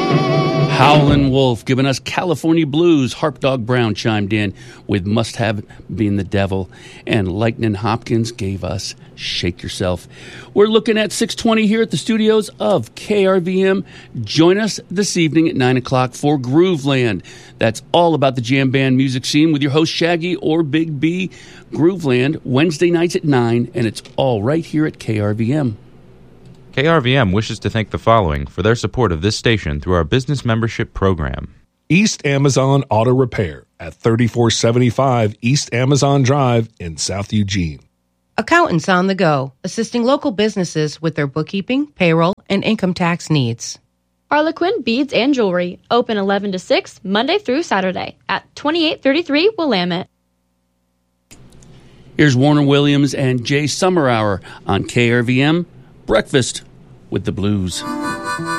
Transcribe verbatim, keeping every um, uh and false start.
Howlin' Wolf giving us California Blues. Harp Dog Brown chimed in with Must Have Been the Devil. And Lightnin' Hopkins gave us Shake Yourself. We're looking at six twenty here at the studios of K R V M. Join us this evening at nine o'clock for Grooveland. That's all about the jam band music scene with your host Shaggy or Big B. Grooveland, Wednesday nights at nine, and it's all right here at K R V M. K R V M wishes to thank the following for their support of this station through our business membership program. East Amazon Auto Repair at thirty-four seventy-five East Amazon Drive in South Eugene. Accountants on the Go, assisting local businesses with their bookkeeping, payroll, and income tax needs. Harlequin Beads and Jewelry, open eleven to six, Monday through Saturday at twenty-eight thirty-three Willamette. Here's Warner Williams and Jay Summer Hour on K R V M. Breakfast with the Blues.